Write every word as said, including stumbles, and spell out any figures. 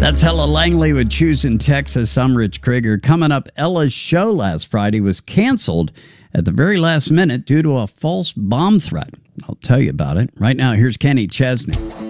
That's Ella Langley with Choosing Texas. I'm Rich Krieger. Coming up, Ella's show last Friday was canceled at the very last minute due to a false bomb threat. I'll tell you about it. Right now, here's Kenny Chesney.